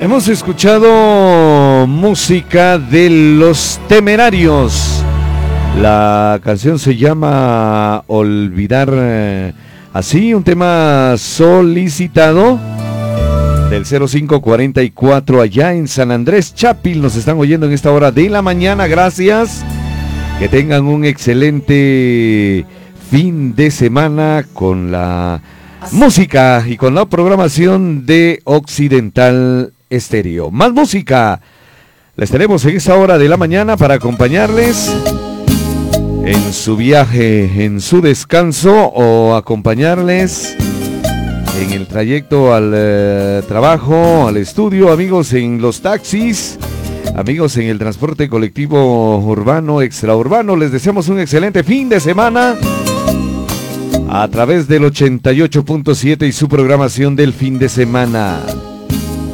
Hemos escuchado música de Los Temerarios. La canción se llama Olvidar, así, un tema solicitado del 0544 allá en San Andrés Chapil. Nos están oyendo en esta hora de la mañana, gracias. Que tengan un excelente fin de semana con la música y con la programación de Occidental Estéreo. Más música les tenemos en esta hora de la mañana para acompañarles en su viaje, en su descanso o acompañarles en el trayecto al trabajo, al estudio, amigos en los taxis, amigos en el transporte colectivo urbano, extraurbano. Les deseamos un excelente fin de semana a través del 88.7 y su programación del fin de semana.